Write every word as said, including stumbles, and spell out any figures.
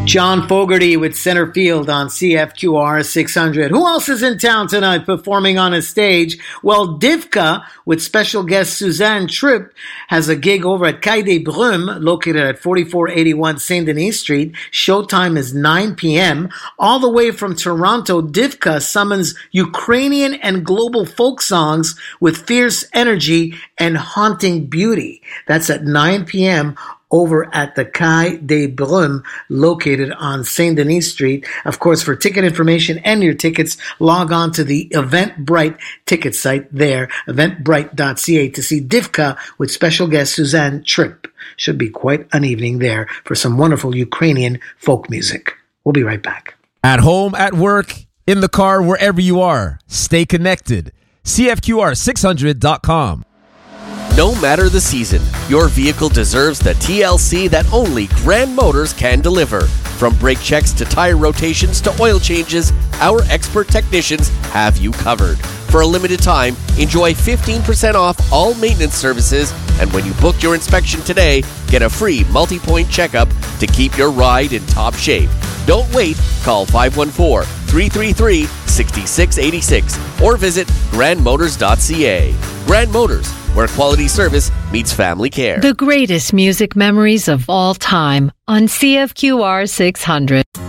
John Fogerty with Center Field on C F Q R six hundred. Who else is in town tonight performing on a stage? Well, Divka with special guest Suzanne Tripp has a gig over at Quai des Brumes, located at forty-four eighty-one Saint Denis Street. Showtime is nine p.m. All the way from Toronto, Divka summons Ukrainian and global folk songs with fierce energy and haunting beauty. That's at nine p.m. over at the Quai des Brumes, located on Saint Denis Street. Of course, for ticket information and your tickets, log on to the Eventbrite ticket site there, eventbrite dot c a, to see Divka with special guest Suzanne Tripp. Should be quite an evening there for some wonderful Ukrainian folk music. We'll be right back. At home, at work, in the car, wherever you are, stay connected. C F Q R six hundred dot com. No matter the season, your vehicle deserves the T L C that only Grand Motors can deliver. From brake checks to tire rotations to oil changes, our expert technicians have you covered. For a limited time, enjoy fifteen percent off all maintenance services, and when you book your inspection today, get a free multi-point checkup to keep your ride in top shape. Don't wait. Call five one four, three three three, six six eight six or visit grand motors dot c a. Grand Motors, where quality service meets family care. The greatest music memories of all time on C F Q R six hundred.